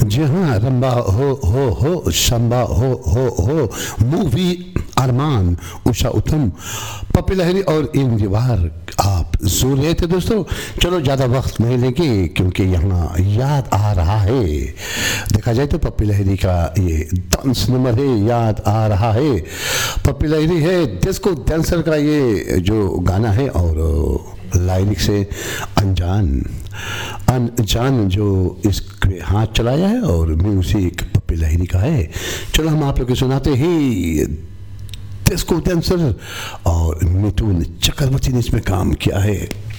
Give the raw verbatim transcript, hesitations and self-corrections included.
जी हाँ, रंबा हो हो हो, शंबा हो हो हो, मूवी अरमान, उषा उत्तम, पप्पी लहरी और इन दीवार आप सुन रहे थे दोस्तों। चलो ज़्यादा वक्त नहीं लेंगे क्योंकि यहाँ याद आ रहा है। देखा जाए तो पप्पी लहरी का ये डांस नंबर है, याद आ रहा है। पप्पी लहरी है डिस्को डांसर का ये जो गाना है और लाइरिक्स से अनजान अनजान जो इसके हाथ चलाया है और म्यूजिक पप्पी लहरी का है। चलो हम आप लोग को सुनाते हैं डिस्को डांसर और मिथुन चक्रवर्ती ने इसमें काम किया है।